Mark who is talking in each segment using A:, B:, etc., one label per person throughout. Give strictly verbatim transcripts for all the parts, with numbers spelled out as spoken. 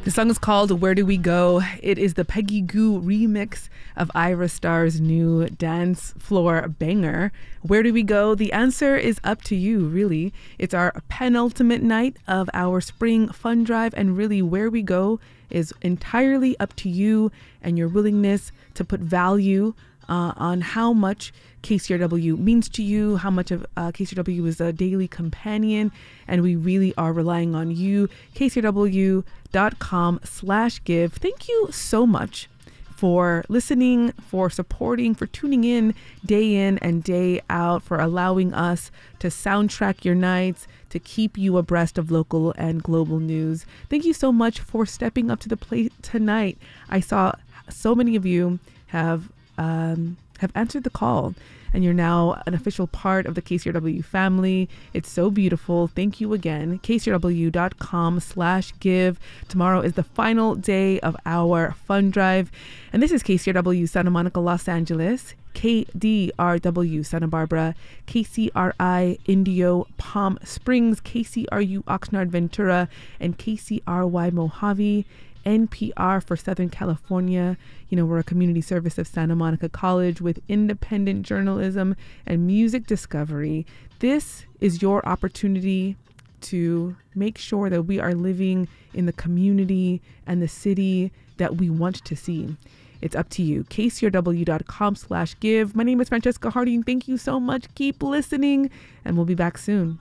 A: The song is called Where Do We Go? It is the Peggy Gou remix of Ira Starr's new dance floor banger. Where do we go? The answer is up to you, really. It's our penultimate night of our spring fun drive, and really where we go is entirely up to you and your willingness to put value uh, on how much K C R W means to you, how much of uh, K C R W is a daily companion, and we really are relying on you. K C R W dot com slash give. Thank you so much for listening, for supporting, for tuning in day in and day out, for allowing us to soundtrack your nights, to keep you abreast of local and global news. Thank you so much for stepping up to the plate tonight. I saw so many of you have um, have answered the call, and you're now an official part of the K C R W family. It's so beautiful. Thank you again. K C R W dot com slash give. Tomorrow is the final day of our fun drive. And this is K C R W Santa Monica, Los Angeles, K D R W Santa Barbara, K C R I Indio Palm Springs, K C R U Oxnard Ventura, and K C R Y Mojave. N P R for Southern California. You know, we're a community service of Santa Monica College with independent journalism and music discovery. This is your opportunity to make sure that we are living in the community and the city that we want to see. It's up to you. K C R W dot com slash give. My name is Francesca Harding. Thank you so much. Keep listening, and we'll be back soon.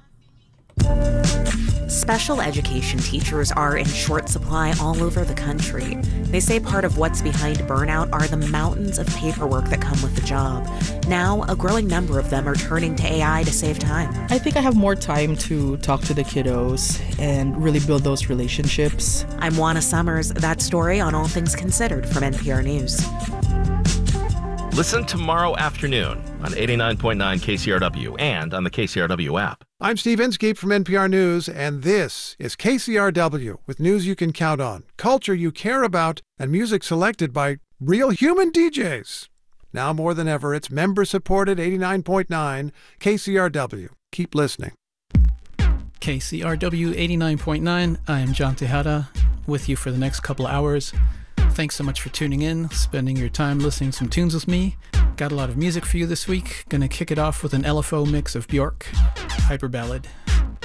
B: Special education teachers are in short supply all over the country. They say part of what's behind burnout are the mountains of paperwork that come with the job. Now, a growing number of them are turning to A I to save time.
C: I think I have more time to talk to the kiddos and really build those relationships.
B: I'm Juana Summers. That story on All Things Considered from N P R News.
D: Listen tomorrow afternoon on eighty-nine point nine K C R W and on the K C R W app.
E: I'm Steve Inskeep from N P R News, and this is K C R W, with news you can count on, culture you care about, and music selected by real human D Js. Now more than ever, it's member-supported eighty-nine point nine K C R W. Keep listening.
F: K C R W eighty-nine point nine, I am John Tejada, with you for the next couple of hours. Thanks so much for tuning in, spending your time listening to some tunes with me. Got a lot of music for you this week. Gonna kick it off with an L F O mix of Bjork, Hyper Ballad.